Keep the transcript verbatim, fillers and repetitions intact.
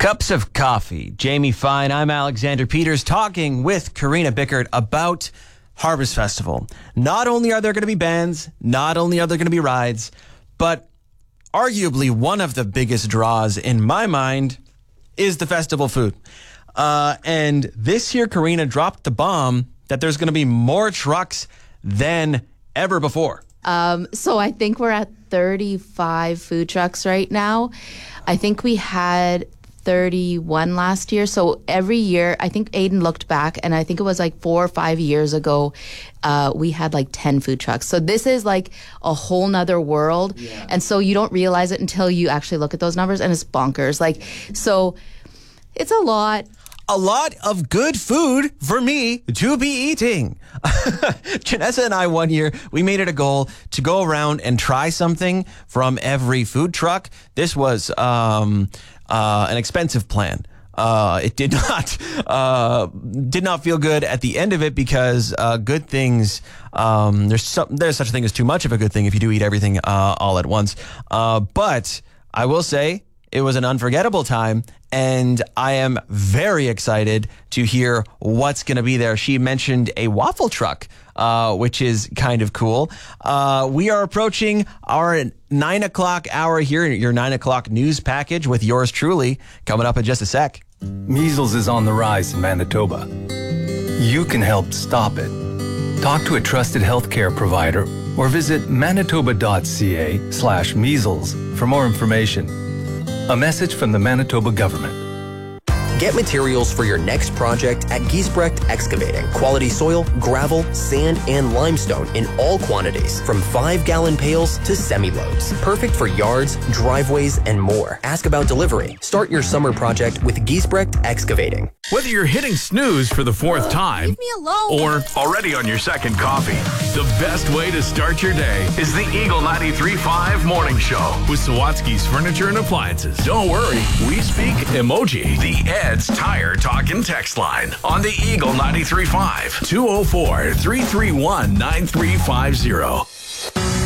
Cups of coffee. Jamie Fine, I'm Alexander Peters, talking with Karina Bickert about Harvest Festival. Not only are there going to be bands, not only are there going to be rides, but arguably one of the biggest draws in my mind is the festival food. Uh, and this year, Karina dropped the bomb that there's going to be more trucks than ever before. Um, so I think we're at thirty-five food trucks right now. I think we had thirty-one last year. So every year, I think Aiden looked back, and I think it was like four or five years ago, uh, we had like ten food trucks. So this is like a whole nother world. Yeah. And so you don't realize it until you actually look at those numbers, and it's bonkers. Like, so it's a lot. A lot of good food for me to be eating. Janessa and I, one year, we made it a goal to go around and try something from every food truck. This was um, uh, an expensive plan. Uh, it did not uh, did not feel good at the end of it because uh, good things, um, there's some, there's such a thing as too much of a good thing if you do eat everything uh, all at once. Uh, but I will say, it was an unforgettable time, and I am very excited to hear what's going to be there. She mentioned a waffle truck, uh, which is kind of cool. Uh, we are approaching our nine o'clock hour here, your nine o'clock news package with yours truly, coming up in just a sec. Measles is on the rise in Manitoba. You can help stop it. Talk to a trusted healthcare provider or visit manitoba.ca slash measles for more information. A message from the Manitoba government. Get materials for your next project at Giesbrecht Excavating. Quality soil, gravel, sand, and limestone in all quantities, from five-gallon pails to semi-loads. Perfect for yards, driveways, and more. Ask about delivery. Start your summer project with Giesbrecht Excavating. Whether you're hitting snooze for the fourth time Leave me alone. or already on your second coffee, the best way to start your day is the Eagle ninety-three point five Morning Show with Sawatsky's Furniture and Appliances. Don't worry, we speak emoji. The Ed's Tire Talk and Text line on the Eagle ninety-three point five, two oh four, three three one, nine three five zero.